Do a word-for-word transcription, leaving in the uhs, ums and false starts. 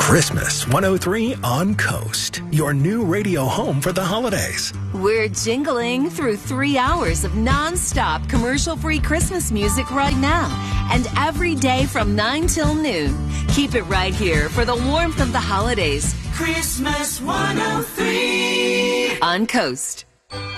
Christmas one oh three on Coast, your new radio home for the holidays. We're jingling through three hours of non-stop commercial-free Christmas music right now, and every day from nine till noon. Keep it right here for the warmth of the holidays. Christmas one oh three on Coast.